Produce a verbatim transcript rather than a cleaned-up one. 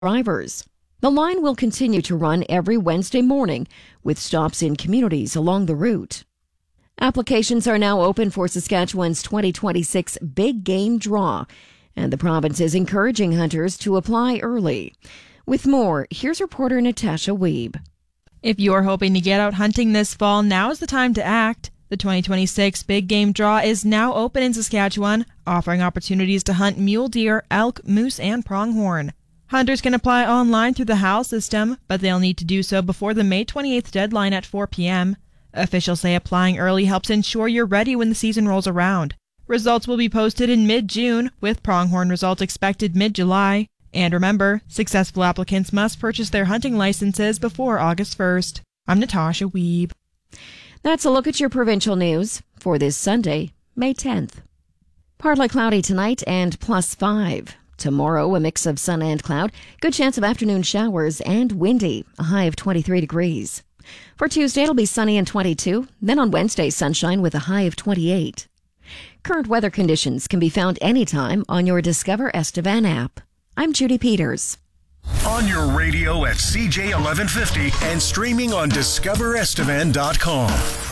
drivers. The line will continue to run every Wednesday morning with stops in communities along the route. Applications are now open for Saskatchewan's twenty twenty-six Big Game Draw, and the province is encouraging hunters to apply early. With more, here's reporter Natasha Weeb. If you're hoping to get out hunting this fall, now is the time to act. The twenty twenty-six Big Game Draw is now open in Saskatchewan, offering opportunities to hunt mule deer, elk, moose, and pronghorn. Hunters can apply online through the H A L system, but they'll need to do so before the May twenty-eighth deadline at four p.m. Officials say applying early helps ensure you're ready when the season rolls around. Results will be posted in mid-June, with pronghorn results expected mid-July. And remember, successful applicants must purchase their hunting licenses before August first. I'm Natasha Weeb. That's a look at your provincial news for this Sunday, May tenth. Partly cloudy tonight and plus five. Tomorrow, a mix of sun and cloud, good chance of afternoon showers, and windy, a high of twenty-three degrees. For Tuesday, it'll be sunny and twenty-two. Then on Wednesday, sunshine with a high of twenty-eight. Current weather conditions can be found anytime on your Discover Estevan app. I'm Judy Peters. On your radio at C J eleven fifty and streaming on discover estevan dot com.